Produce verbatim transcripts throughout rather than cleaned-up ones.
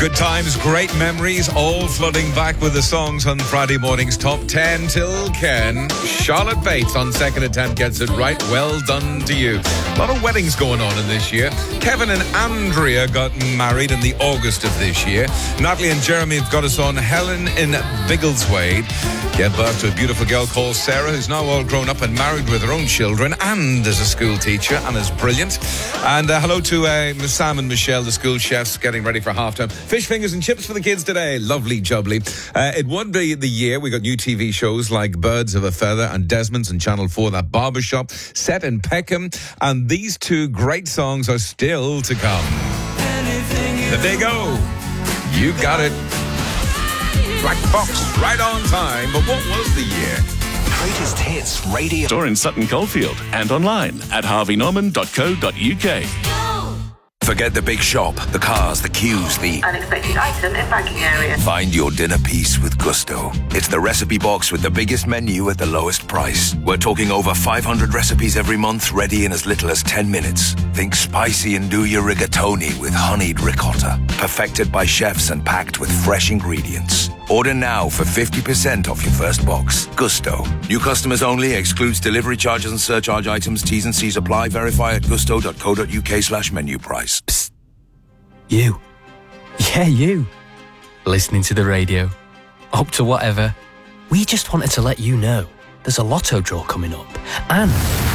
Good times, great memories, all flooding back with the songs on Friday morning's Top ten till Ken. Charlotte Bates on second attempt gets it right. Well done to you. A lot of weddings going on in this year. Kevin and Andrea got married in the August of this year. Natalie and Jeremy have got us on. Helen in Biggleswade gave birth to a beautiful girl called Sarah, who's now all grown up and married with her own children and is a school teacher and is brilliant. And uh, hello to uh, Miss Sam and Michelle, the school chefs, getting ready for half-term. Fish fingers and chips for the kids today. Lovely jubbly. Uh, it would be the year we got new T V shows like Birds of a Feather and Desmond's and Channel four, that barbershop, set in Peckham. And these two great songs are still to come. There they go. You got it. Black Box, right on time. But what was the year? Greatest Hits Radio. Store in Sutton Coldfield and online at harvey norman dot co dot uk. Forget the big shop, the cars, the queues, the unexpected item in banking area. Find your dinner piece with Gusto. It's the recipe box with the biggest menu at the lowest price. We're talking over five hundred recipes every month, ready in as little as ten minutes. Think spicy and do your rigatoni with honeyed ricotta. Perfected by chefs and packed with fresh ingredients. Order now for fifty percent off your first box. Gusto. New customers only. Excludes delivery charges and surcharge items. T's and C's apply. Verify at gusto dot co dot uk slash menu price. Psst. You. Yeah, you. Listening to the radio. Up to whatever. We just wanted to let you know there's a lotto draw coming up. And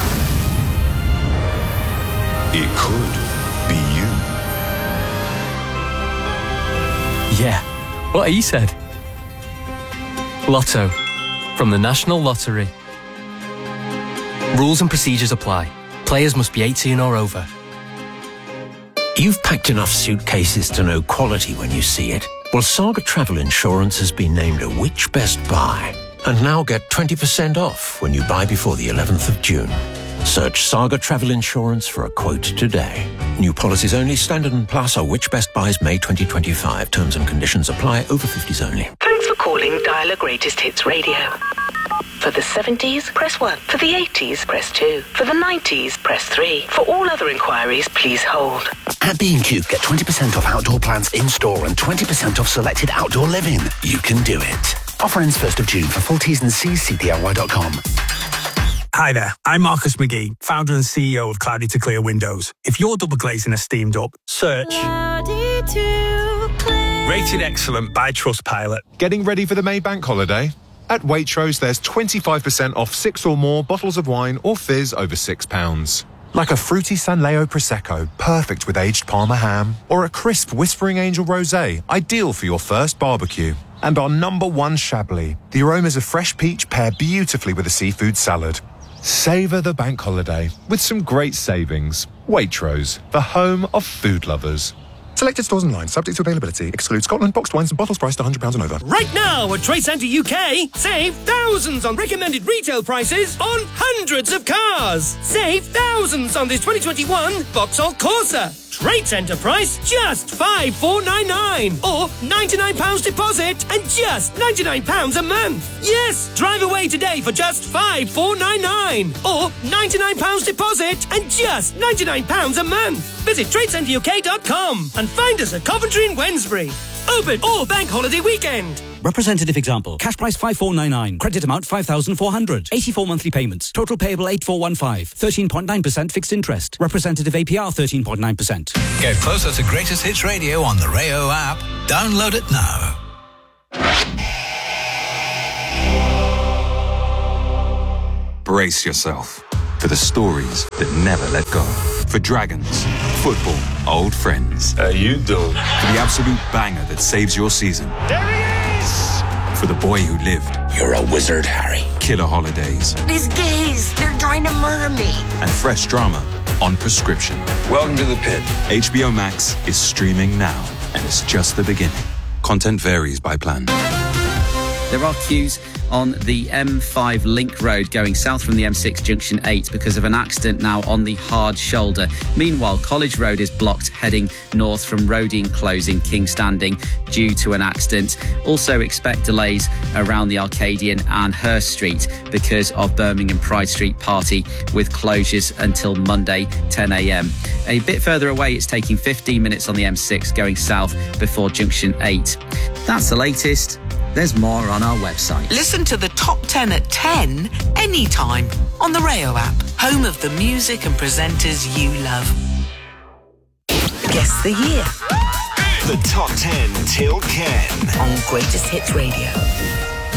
it could be you. Yeah, what he said. Lotto, from the National Lottery. Rules and procedures apply. Players must be eighteen or over. You've packed enough suitcases to know quality when you see it. Well, Saga Travel Insurance has been named a Which Best Buy. And now get twenty percent off when you buy before the eleventh of June. Search Saga Travel Insurance for a quote today. New policies only. Standard and Plus are Which Best Buys May twenty twenty-five. Terms and conditions apply. Over fifties only. Thanks for calling Dialer Greatest Hits Radio. For the seventies, press one. For the eighties, press two. For the nineties, press three. For all other inquiries, please hold. At B and Q, get twenty percent off outdoor plants in-store and twenty percent off selected outdoor living. You can do it. Offer ends first of June. For full T's and C's, c p l y dot com. Hi there, I'm Marcus McGee, founder and C E O of Cloudy to Clear Windows. If you're double glazing a steamed up, search Rated Excellent by Trustpilot. Getting ready for the May Bank holiday? At Waitrose, there's twenty-five percent off six or more bottles of wine or fizz over six pounds. Like a fruity San Leo Prosecco, perfect with aged Parma ham, or a crisp Whispering Angel Rosé, ideal for your first barbecue. And our number one Chablis. The aromas of fresh peach pair beautifully with a seafood salad. Savour the bank holiday with some great savings. Waitrose, the home of food lovers. Selected stores online, subject to availability. Excludes Scotland, boxed wines and bottles priced one hundred pounds and over. Right now at Trade Centre U K, save thousands on recommended retail prices on hundreds of cars. Save thousands on this twenty twenty-one Vauxhall Corsa. Trade Centre price just five thousand four hundred ninety-nine pounds or ninety-nine pounds deposit and just ninety-nine pounds a month. Yes, drive away today for just five thousand four hundred ninety-nine pounds or ninety-nine pounds deposit and just ninety-nine pounds a month. Visit trade centre u k dot com and find us at Coventry and Wednesbury. Open all bank holiday weekend. Representative example. Cash price five thousand four hundred ninety-nine. Credit amount five thousand four hundred. eighty-four monthly payments. Total payable eight thousand four hundred fifteen. thirteen point nine percent fixed interest. Representative A P R thirteen point nine percent. Get closer to Greatest Hits Radio on the Rayo app. Download it now. Brace yourself for the stories that never let go. For dragons, football, old friends. How you doing? For the absolute banger that saves your season. There he is! For the boy who lived. You're a wizard, Harry. Killer holidays. These gays, they're trying to murder me. And fresh drama on prescription. Welcome to the pit. H B O Max is streaming now, and it's just the beginning. Content varies by plan. There are queues, on the M five Link Road going south from the M six Junction eight because of an accident now on the hard shoulder. Meanwhile, College Road is blocked heading north from Rodine Close in King Standing due to an accident. Also expect delays around the Arcadian and Hurst Street because of Birmingham Pride Street Party with closures until Monday ten a m. A bit further away, it's taking fifteen minutes on the M six going south before Junction eight. That's the latest. There's more on our website. Listen to the top ten at ten anytime on the Rayo app, home of the music and presenters you love. Guess the year. The top ten till Ken on Greatest Hits Radio.